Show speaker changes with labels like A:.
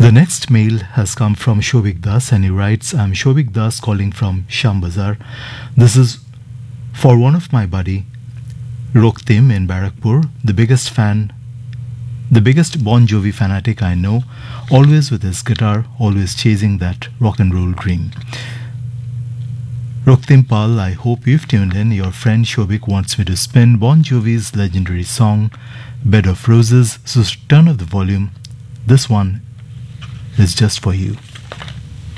A: The next mail has come from Shobik Das and he writes, I'm Shobik Das calling from Shambazar. This is for one of my buddy, Roktim in Barakpur, the biggest Bon Jovi fanatic I know, always with his guitar, always chasing that rock and roll dream. Roktim Pal, I hope you've tuned in. Your friend Shobik wants me to spin Bon Jovi's legendary song, Bed of Roses, so turn up the volume. This one is just for you.